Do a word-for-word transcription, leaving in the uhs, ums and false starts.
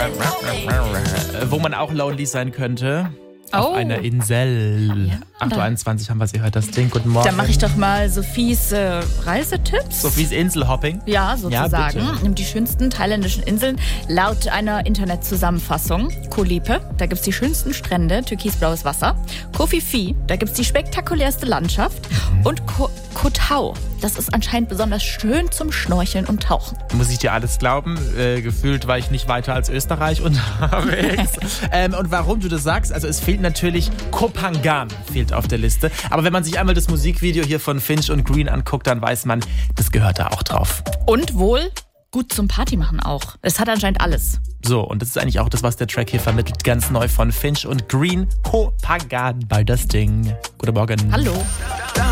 Wo man auch lonely sein könnte. Oh. Auf einer Insel. Ja, acht Uhr einundzwanzig haben wir sie hört, das Ding. Guten Morgen. Dann mache ich doch mal Sophies äh, Reisetipps. Sophies Inselhopping. Ja, sozusagen. Ja, bitte. Die schönsten thailändischen Inseln laut einer Internetzusammenfassung. Koh Lipe, da gibt's die schönsten Strände, türkisblaues Wasser. Koh Phi Phi, da gibt's die spektakulärste Landschaft. Mhm. Und Koh, Koh Tao, das ist anscheinend besonders schön zum Schnorcheln und Tauchen. Muss ich dir alles glauben? Äh, gefühlt war ich nicht weiter als Österreich unterwegs. ähm, und warum du das sagst, also es fehlt natürlich Koh Phangan, fehlt auf der Liste. Aber wenn man sich einmal das Musikvideo hier von Finch und Green anguckt, dann weiß man, das gehört da auch drauf. Und wohl gut zum Party machen auch. Es hat anscheinend alles. So, und das ist eigentlich auch das, was der Track hier vermittelt. Ganz neu von Finch und Green, Koh Phangan bei das Ding. Guten Morgen. Hallo.